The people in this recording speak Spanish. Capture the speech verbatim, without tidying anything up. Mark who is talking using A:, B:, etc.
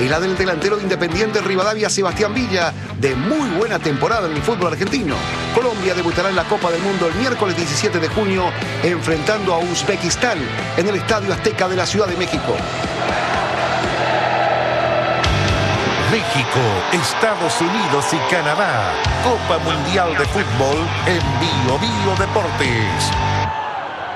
A: es la del delantero de Independiente Rivadavia, Sebastián Villa, de muy buena temporada en el fútbol argentino. Colombia debutará en la Copa del Mundo el miércoles diecisiete de junio, enfrentando a Uzbekistán en el Estadio Azteca de la Ciudad de México.
B: México, Estados Unidos y Canadá. Copa Mundial de Fútbol en Bio Bio Deportes.